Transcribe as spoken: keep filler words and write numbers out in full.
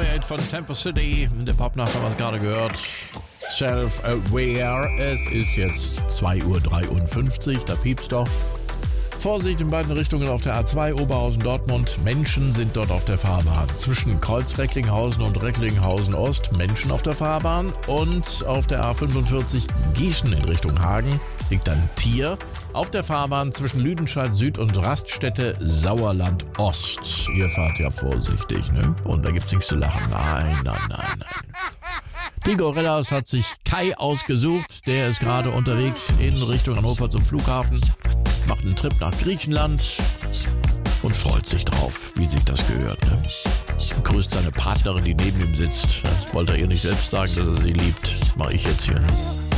Hit von Tempo City. In der Popnacht haben wir es gerade gehört. Self-Aware. Es ist jetzt zwei Uhr dreiundfünfzig, da piept's doch. Vorsicht in beiden Richtungen auf der A zwei Oberhausen-Dortmund. Menschen sind dort auf der Fahrbahn. Zwischen Kreuz-Recklinghausen und Recklinghausen-Ost Menschen auf der Fahrbahn. Und auf der A fünfundvierzig Gießen in Richtung Hagen liegt ein Tier auf der Fahrbahn zwischen Lüdenscheid Süd und Raststätte Sauerland Ost. Ihr fahrt ja vorsichtig, ne? Und da gibt's nichts zu lachen. Nein, nein, nein, nein. Die Gorillas hat sich Kai ausgesucht. Der ist gerade unterwegs in Richtung Hannover zum Flughafen. Macht einen Trip nach Griechenland und freut sich drauf, wie sich das gehört. Ne? Grüßt seine Partnerin, die neben ihm sitzt. Das wollte er ihr nicht selbst sagen, dass er sie liebt. Das mache ich jetzt hier. Ne?